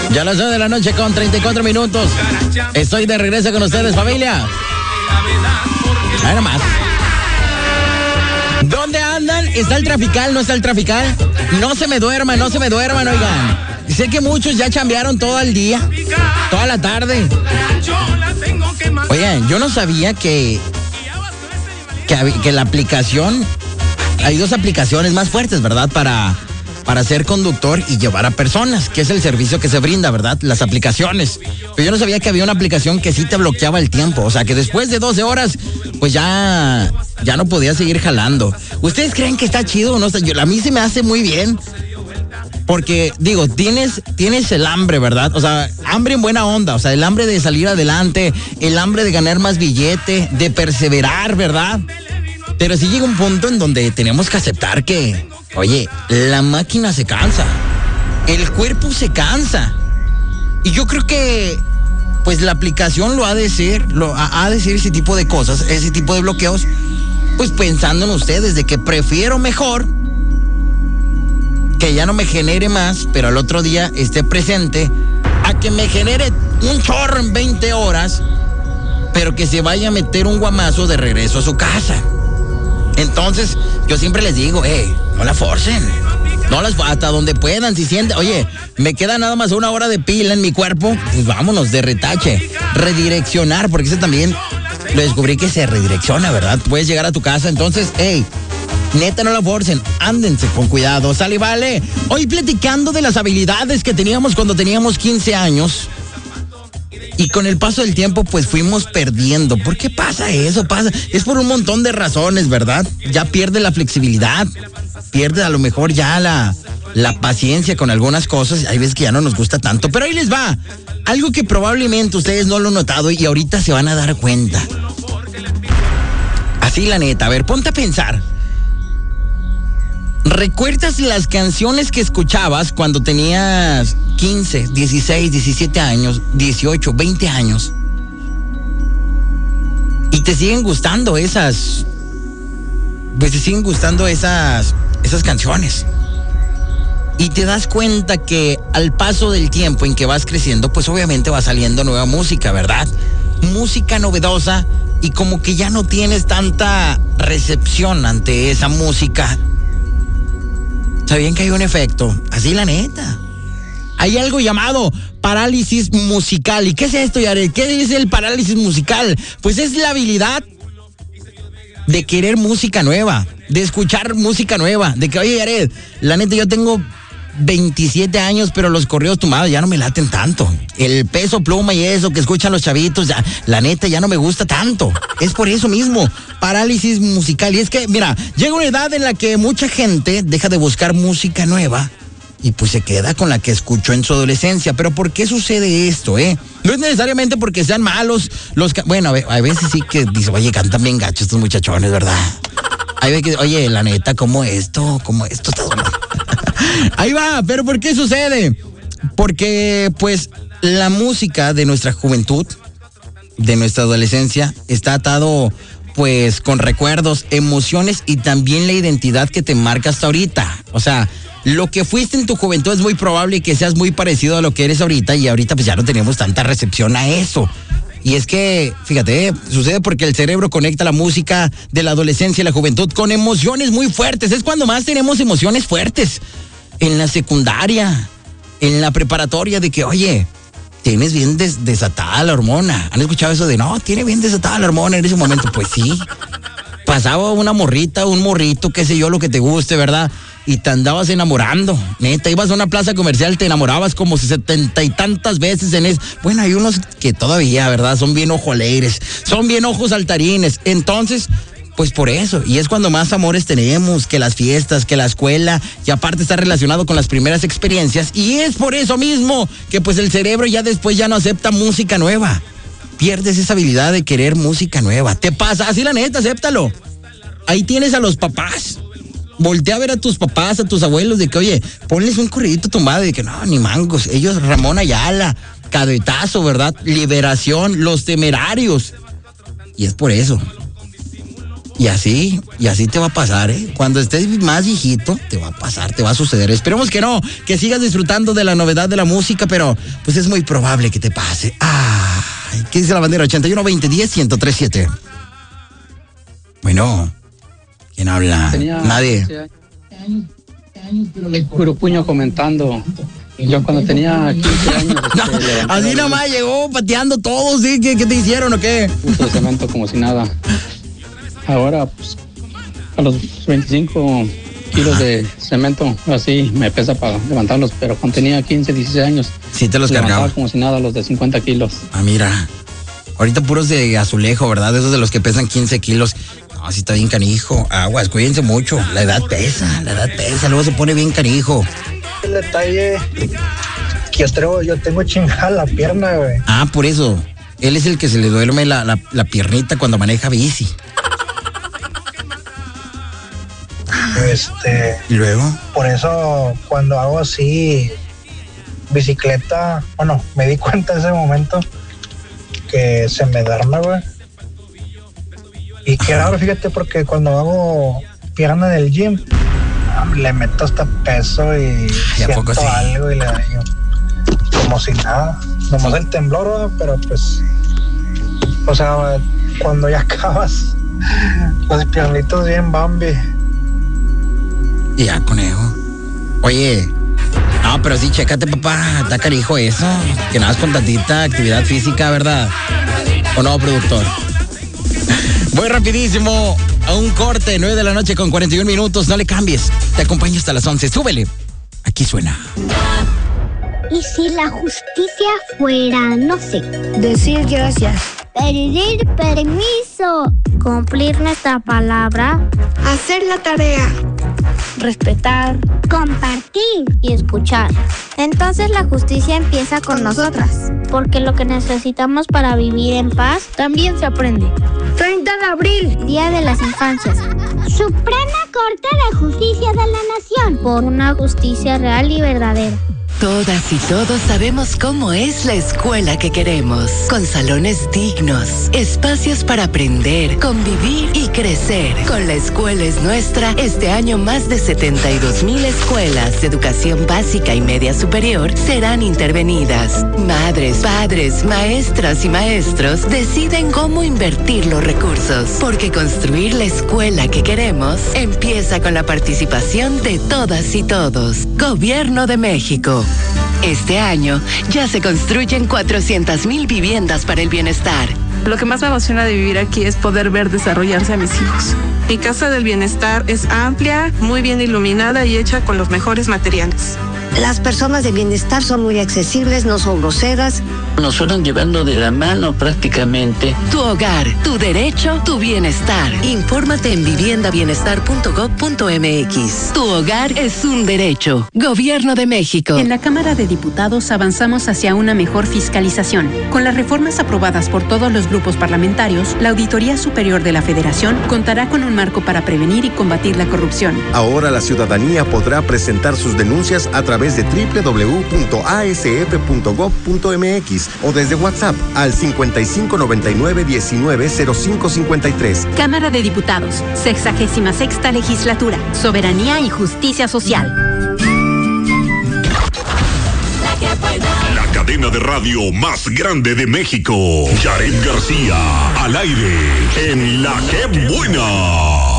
Ya a las 9 de la noche con 34 minutos. Estoy de regreso con ustedes, familia. Ahí nomás. ¿Dónde andan? ¿Está el trafical? ¿No está el trafical? No se me duerman, oigan. Sé que muchos ya chambearon todo el día, toda la tarde. Oigan, yo no sabía que la aplicación, hay dos aplicaciones más fuertes, ¿verdad? Para ser conductor y llevar a personas, que es el servicio que se brinda, ¿verdad? Las aplicaciones. Pero yo no sabía que había una aplicación que sí te bloqueaba el tiempo. O sea, que después de 12 horas, pues ya no podía seguir jalando. ¿Ustedes creen que está chido o no? A mí se me hace muy bien. Porque, digo, tienes el hambre, ¿verdad? O sea, hambre en buena onda. O sea, el hambre de salir adelante, el hambre de ganar más billete, de perseverar, ¿verdad? Pero sí llega un punto en donde tenemos que aceptar que, oye, la máquina se cansa. El cuerpo se cansa. Y yo creo que, pues, la aplicación ha de ser ese tipo de cosas, ese tipo de bloqueos, pues pensando en ustedes, de que prefiero mejor que ya no me genere más, pero al otro día esté presente, a que me genere un chorro en 20 horas, pero que se vaya a meter un guamazo de regreso a su casa. Entonces, yo siempre les digo, no la forcen. No las, hasta donde puedan, si sienten, oye, me queda nada más 1 hora de pila en mi cuerpo, pues vámonos, de retache. Redireccionar, porque ese también lo descubrí que se redirecciona, ¿verdad? Puedes llegar a tu casa, entonces, neta, no la forcen, ándense con cuidado, sale y vale. Hoy platicando de las habilidades que teníamos cuando teníamos 15 años. Y con el paso del tiempo, pues fuimos perdiendo. ¿Por qué pasa eso? Es por un montón de razones, ¿verdad? Ya pierde la flexibilidad, pierde a lo mejor ya la paciencia con algunas cosas. Hay veces que ya no nos gusta tanto. Pero ahí les va. Algo que probablemente ustedes no lo han notado y ahorita se van a dar cuenta. Así la neta, a ver, ponte a pensar. ¿Recuerdas las canciones que escuchabas cuando tenías 15, 16, 17 años, 18, 20 años? Y te siguen gustando esas canciones. Y te das cuenta que al paso del tiempo en que vas creciendo, pues obviamente va saliendo nueva música, ¿verdad? Música novedosa y como que ya no tienes tanta recepción ante esa música. ¿Sabían que hay un efecto? Así la neta. Hay algo llamado parálisis musical. ¿Y qué es esto, Yaret? ¿Qué es el parálisis musical? Pues es la habilidad de querer música nueva, de escuchar música nueva, de que, oye, Yaret, la neta, yo tengo 27 años, pero los corridos tumbados ya no me laten tanto. El Peso Pluma y eso que escuchan los chavitos, ya, la neta, ya no me gusta tanto. Es por eso mismo, parálisis musical. Y es que, mira, llega una edad en la que mucha gente deja de buscar música nueva y pues se queda con la que escuchó en su adolescencia. Pero ¿por qué sucede esto, No es necesariamente porque sean malos bueno, a veces sí que dice, oye, cantan bien gachos estos muchachones, ¿verdad? Hay veces que, oye, la neta, ¿cómo esto está mal? Ahí va, pero ¿por qué sucede? Porque, pues, la música de nuestra juventud, de nuestra adolescencia, está atado, pues, con recuerdos, emociones y también la identidad que te marca hasta ahorita. O sea, lo que fuiste en tu juventud es muy probable que seas muy parecido a lo que eres ahorita y ahorita pues ya no tenemos tanta recepción a eso. Y es que, fíjate, sucede porque el cerebro conecta la música de la adolescencia y la juventud con emociones muy fuertes. Es cuando más tenemos emociones fuertes. En la secundaria, en la preparatoria, de que, oye, tienes bien desatada la hormona. ¿Han escuchado eso de, no, tiene bien desatada la hormona en ese momento? Pues sí. Pasaba una morrita, un morrito, qué sé yo, lo que te guste, ¿verdad? Y te andabas enamorando. Neta, ibas a una plaza comercial, te enamorabas como 70 y tantas veces en eso. Bueno, hay unos que todavía, ¿verdad? Son bien ojoleires, son bien ojos saltarines. Entonces, pues por eso. Y es cuando más amores tenemos, que las fiestas, que la escuela. Y aparte está relacionado con las primeras experiencias. Y es por eso mismo que pues el cerebro ya después ya no acepta música nueva. Pierdes esa habilidad de querer música nueva. Te pasa, así la neta, acéptalo. Ahí tienes a los papás. Voltea a ver a tus papás, a tus abuelos, de que, oye, ponles un corridito tumbado, de que no, ni mangos. Ellos, Ramón Ayala, Cadetazo, ¿verdad? Liberación, Los Temerarios. Y es por eso. Y así te va a pasar, ¿eh? Cuando estés más viejito, te va a pasar, te va a suceder. Esperemos que no, que sigas disfrutando de la novedad de la música, pero pues es muy probable que te pase. Ay, ¿qué dice la bandera? 81-20-10-1037. Bueno, ¿quién habla? Nadie. Puro puño comentando. Yo cuando tenía 15 años... así nomás llegó pateando todos, ¿sí? ¿Qué te hicieron o qué? Puso de cemento como si nada. Ahora, pues, a los 25 kilos de cemento, así me pesa para levantarlos, pero cuando tenía 15, 16 años... Sí te los cargaba. Como si nada, los de 50 kilos. Ah, mira. Ahorita puros de azulejo, ¿verdad? Esos de los que pesan 15 kilos. No, sí está bien canijo. Aguas, cuídense mucho. La edad pesa. Luego se pone bien canijo. El detalle que yo tengo chingada la pierna, güey. Ah, por eso. Él es el que se le duerme la piernita cuando maneja bici. ¿Y luego? Por eso cuando hago así bicicleta, bueno, me di cuenta en ese momento que se me duerme, güey. Y qué raro, fíjate, porque cuando hago pierna en el gym, le meto hasta peso y siento sí? Algo y le digo, como si nada. Nomás el temblor, ¿no? Pero pues, o sea, cuando ya acabas, los piernitos bien Bambi. Ya, conejo. Oye, no, pero sí, chécate, papá, está carijo eso. Que nada más con tantita actividad física, ¿verdad? ¿O no, productor? Voy rapidísimo a un corte, 9 de la noche con 41 minutos. No le cambies, te acompaño hasta las 11. Súbele, aquí suena. ¿Y si la justicia fuera, no sé, decir gracias, pedir permiso, cumplir nuestra palabra, hacer la tarea, respetar, compartir y escuchar? Entonces la justicia empieza con nosotras, porque lo que necesitamos para vivir en paz también se aprende. 30 de abril, Día de las Infancias. Suprema Corte de Justicia de la Nación, por una justicia real y verdadera. Todas y todos sabemos cómo es la escuela que queremos, con salones dignos, espacios para aprender, convivir y crecer. Con La Escuela es Nuestra, este año más de 72,000 escuelas de educación básica y media superior serán intervenidas. Madres, padres, maestras y maestros deciden cómo invertir los recursos, porque construir la escuela que queremos empieza con la participación de todas y todos. Gobierno de México. Este año ya se construyen 400,000 viviendas para el bienestar. Lo que más me emociona de vivir aquí es poder ver desarrollarse a mis hijos. Mi casa del bienestar es amplia, muy bien iluminada y hecha con los mejores materiales. Las personas de bienestar son muy accesibles, no son groseras. Nos fueron llevando de la mano prácticamente. Tu hogar, tu derecho, tu bienestar. Infórmate en viviendabienestar.gov.mx. Tu hogar es un derecho. Gobierno de México. En la Cámara de Diputados avanzamos hacia una mejor fiscalización. Con las reformas aprobadas por todos los grupos parlamentarios, la Auditoría Superior de la Federación contará con un marco para prevenir y combatir la corrupción. Ahora la ciudadanía podrá presentar sus denuncias a través de www.asf.gov.mx o desde WhatsApp al 5599-190553. Cámara de Diputados, 66ª Legislatura, Soberanía y Justicia Social. La cadena de radio más grande de México. Yaret García, al aire, en La Que Buena.